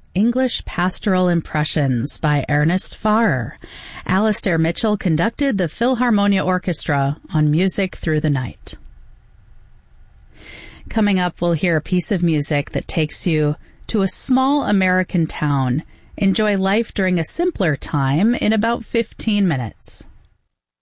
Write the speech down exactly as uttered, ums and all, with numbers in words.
English Pastoral Impressions by Ernest Farrer. Alastair Mitchell conducted the Philharmonia Orchestra on Music Through the Night. Coming up, we'll hear a piece of music that takes you to a small American town. Enjoy life during a simpler time in about fifteen minutes.